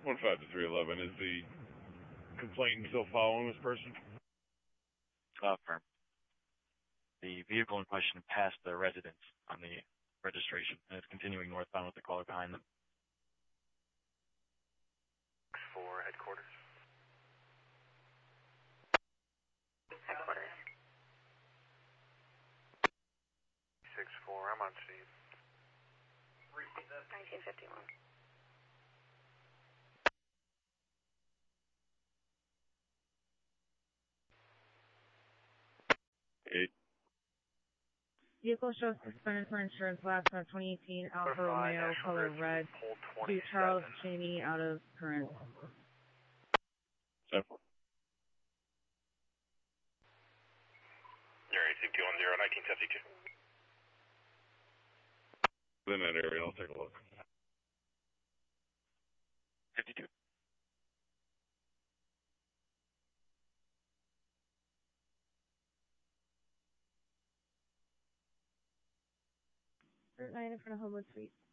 615 to 311. Is the complainant still following this person? Firm. The vehicle in question passed the residence on the registration and is continuing northbound with the caller behind them. For headquarters. Headquarters. 6-4, I'm on scene. 1951. Vehicle shows suspended for insurance last on 2018 Alfa Romeo, color red, to Charles Cheney out of current. 7-4. You're 8210, 1972. Within that area, I'll take a look. 52. Route 9 in front of Homewood Suite.